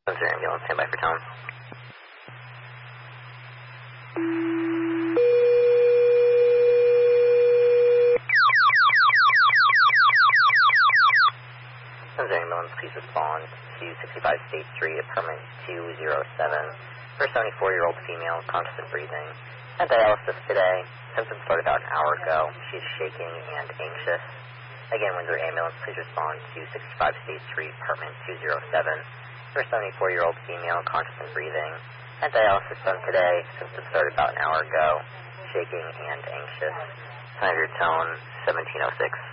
Sensor ambulance, stand by for tone. Sensor ambulance, please respond to 65 State Street, apartment 207 for a 74-year-old female, conscious and breathing. At dialysis today. Symptoms started about an hour ago. She's shaking and anxious. Again, Windsor ambulance, please respond to 65 State Street, apartment 207 for a 74-year-old female, conscious and breathing. At dialysis done today. Symptoms started about an hour ago. Shaking and anxious. Senator Tone, 1706.